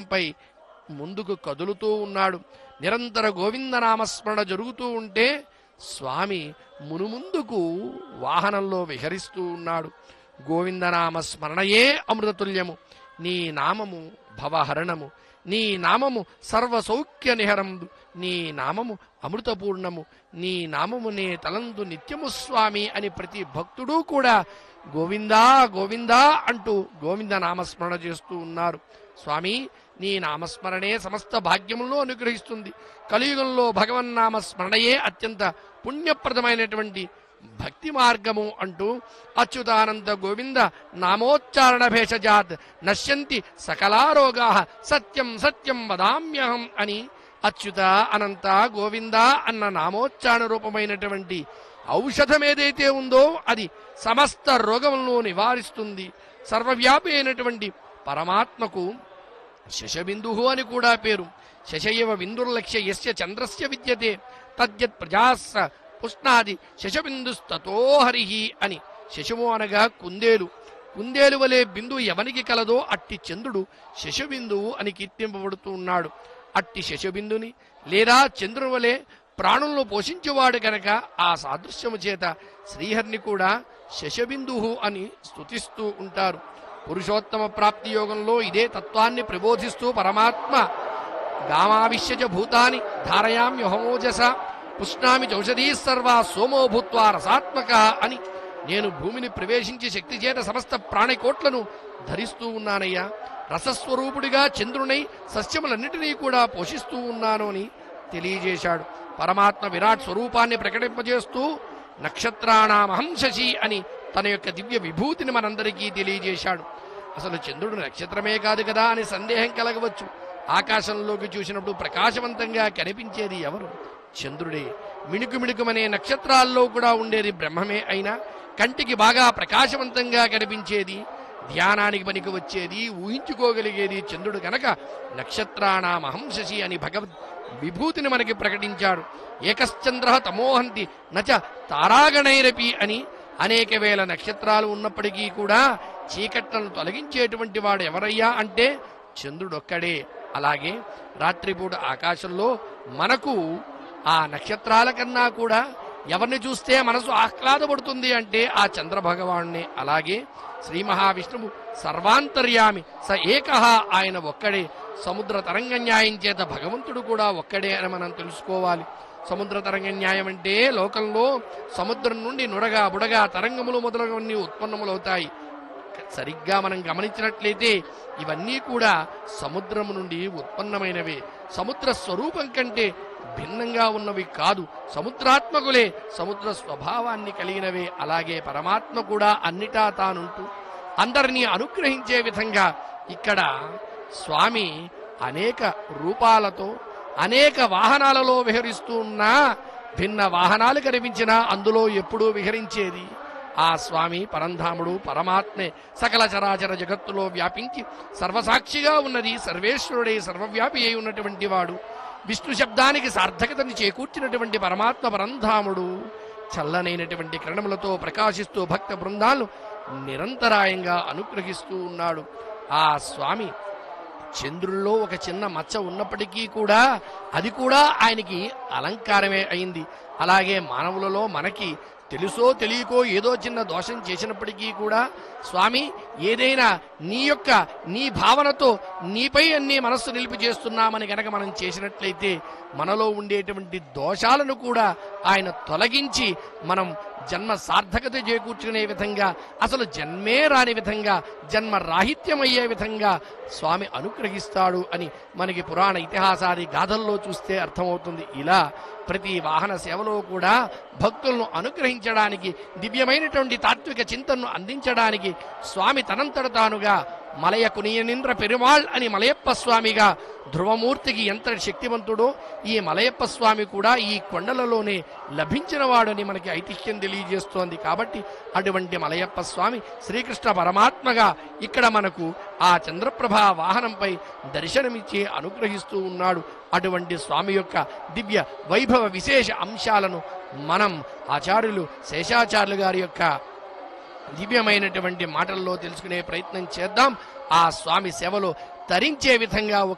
వాహనంపై ముందుకు కదులుతూ ఉన్నాడు. నిరంతర గోవిందనామస్మరణ జరుగుతూ ఉంటే స్వామి మునుముందుకు వాహనంలో విహరిస్తూ ఉన్నాడు. గోవిందనామస్మరణయే అమృతతుల్యము, నీ నామము భవహరణము, నీ నామము సర్వసౌఖ్య నిహరందు, నీ నామము అమృతపూర్ణము, నీ నామమునే తలందు నిత్యము స్వామి అని ప్రతి భక్తుడు కూడా గోవిందా గోవిందా అంటూ గోవింద నామస్మరణ చేస్తూ ఉన్నారు. స్వామి, నీ నామస్మరణే సమస్త భాగ్యములను అనుగ్రహిస్తుంది. కలియుగంలో భగవన్నామస్మరణయే అత్యంత పుణ్యప్రదమైనటువంటి భక్తి మార్గము అంటూ అచ్యుతానంద గోవింద నామోచ్చారణ భేషజాత్ నశ్యంతి సకలారోగా సత్యం సత్యం వదామ్యహం అని అచ్యుత అనంత గోవింద అన్న నామోచ్చారణ రూపమైనటువంటి ఔషధం ఏదైతే ఉందో అది సమస్త రోగములను నివారిస్తుంది. సర్వవ్యాపి అయినటువంటి పరమాత్మకు శశబిందు అని కూడా పేరు. శశయవ బిందుర్లక్ష్య యస్య చంద్రస్య విద్యతే తద్యత్ ప్రజాస్స పుష్ణాది శశబిందుస్తతో హరిహి అని. శశము అనగా కుందేలు. కుందేలు వలె బిందువు ఎవనికి కలదో అట్టి చంద్రుడు శశబిందువు అని కీర్తింపబడుతూ ఉన్నాడు. అట్టి శశబిందుని లేదా చంద్రుని వలె ప్రాణులను పోషించేవాడు కనుక ఆ సాదృశ్యము చేత శ్రీహరిని కూడా శశబిందువు అని స్తుతిస్తూ ఉంటారు. పురుషోత్తమ ప్రాప్తి యోగంలో ఇదే తత్వాన్ని ప్రబోధిస్తూ పరమాత్మ గామావిశ్యజ భూతాని ధారయామ్యహమోజస పుష్ణామి చౌషధీ సర్వా సోమో భూత్వా రసాత్మక అని, నేను భూమిని ప్రవేశించి శక్తి చేత సమస్త ప్రాణికోట్లను ధరిస్తూ ఉన్నానయ్యా, రసస్వరూపుడిగా చంద్రునై సస్యములన్నిటినీ కూడా పోషిస్తూ ఉన్నాను అని తెలియజేశాడు. పరమాత్మ విరాట్ స్వరూపాన్ని ప్రకటింపజేస్తూ నక్షత్రాణామహం శశి అని తన యొక్క దివ్య విభూతిని మనందరికీ తెలియజేశాడు. అసలు చంద్రుడు నక్షత్రమే కాదు కదా అని సందేహం కలగవచ్చు. ఆకాశంలోకి చూసినప్పుడు ప్రకాశవంతంగా కనిపించేది ఎవరు? చంద్రుడే. మిణుకు మిణుకుమనే నక్షత్రాల్లో కూడా ఉండేది బ్రహ్మమే అయినా కంటికి బాగా ప్రకాశవంతంగా కనిపించేది, ధ్యానానికి పనికి వచ్చేది, ఊహించుకోగలిగేది చంద్రుడు గనక నక్షత్రాణామహం శశి అని భగవద్ విభూతిని మనకి ప్రకటించాడు. ఏకశ్చంద్ర తమోహంతి నచ తారాగణైరపి అని అనేక వేల నక్షత్రాలు ఉన్నప్పటికీ కూడా చీకట్లను తొలగించేటువంటి వాడు ఎవరయ్యా అంటే చంద్రుడొక్కడే. అలాగే రాత్రిపూట ఆకాశంలో మనకు ఆ నక్షత్రాల కన్నా కూడా ఎవరిని చూస్తే మనసు ఆహ్లాదపడుతుంది అంటే ఆ చంద్ర భగవానునే. అలాగే శ్రీ మహావిష్ణువు సర్వాంతర్యామి స ఏకః, ఆయన ఒక్కడే. సముద్ర తరంగ న్యాయం చేత భగవంతుడు కూడా ఒక్కడే అని మనం తెలుసుకోవాలి. సముద్ర తరంగ న్యాయం అంటే లోకంలో సముద్రం నుండి నురగా బుడగా తరంగములు మొదలగువన్నీ ఉత్పన్నములవుతాయి. సరిగ్గా మనం గమనించినట్లయితే ఇవన్నీ కూడా సముద్రము నుండి ఉత్పన్నమైనవే, సముద్ర స్వరూపం కంటే భిన్నంగా ఉన్నవి కాదు. సముద్రాత్మకులే, సముద్ర స్వభావాన్ని కలిగినవే. అలాగే పరమాత్మ కూడా అన్నిటా తానుంటూ అందరినీ అనుగ్రహించే విధంగా ఇక్కడ స్వామి అనేక రూపాలతో అనేక వాహనాలలో విహరిస్తూ ఉన్నా భిన్న వాహనాలు కనిపించినా అందులో ఎప్పుడూ విహరించేది ఆ స్వామి పరంధాముడు పరమాత్మే. సకల చరాచర జగత్తులో వ్యాపించి సర్వసాక్షిగా ఉన్నది సర్వేశ్వరుడే, సర్వవ్యాపి అయి ఉన్నటువంటి వాడు. విష్ణు శబ్దానికి సార్థకతని చేకూర్చినటువంటి పరమాత్మ పరంధాముడు చల్లనైనటువంటి కిరణములతో ప్రకాశిస్తూ భక్త బృందాలను నిరంతరాయంగా అనుగ్రహిస్తూ ఉన్నాడు. ఆ స్వామి చంద్రుల్లో ఒక చిన్న మచ్చ ఉన్నప్పటికీ కూడా అది కూడా ఆయనకి అలంకారమే అయింది. అలాగే మానవులలో మనకి తెలుసో తెలియకో ఏదో చిన్న దోషం చేసినప్పటికీ కూడా స్వామి ఏదైనా నీ భావనతో నీపై అన్ని మనస్సు నిలిపి చేస్తున్నామని గనక మనం చేసినట్లయితే మనలో ఉండేటువంటి దోషాలను కూడా ఆయన తొలగించి మనం జన్మ సార్థకత చేకూర్చుకునే విధంగా, అసలు జన్మే రాని విధంగా, జన్మ రాహిత్యమయ్యే విధంగా స్వామి అనుగ్రహిస్తాడు అని మనకి పురాణ ఇతిహాసాది గాథల్లో చూస్తే అర్థమవుతుంది. ఇలా ప్రతి వాహన సేవలో కూడా భక్తులను అనుగ్రహించడానికి, దివ్యమైనటువంటి తాత్విక చింతనను అందించడానికి స్వామి తనంతట తానుగా మలయ కునియనింద్ర పెరుమాళ్ అని మలయప్ప స్వామిగా ధ్రువమూర్తికి ఎంత శక్తివంతుడో ఈ మలయప్ప స్వామి కూడా ఈ కొండలలోనే లభించినవాడని మనకి ఐతిహ్యం తెలియజేస్తోంది. కాబట్టి అటువంటి మలయప్ప స్వామి శ్రీకృష్ణ పరమాత్మగా ఇక్కడ మనకు ఆ చంద్రప్రభ వాహనంపై దర్శనమిచ్చి అనుగ్రహిస్తూ ఉన్నాడు. అటువంటి స్వామి యొక్క దివ్య వైభవ విశేష అంశాలను మనం ఆచార్యులు శేషాచార్యులు గారి యొక్క దివ్యమైనటువంటి మాటల్లో తెలుసుకునే ప్రయత్నం చేద్దాం. ఆ స్వామి సేవలో తరించే విధంగా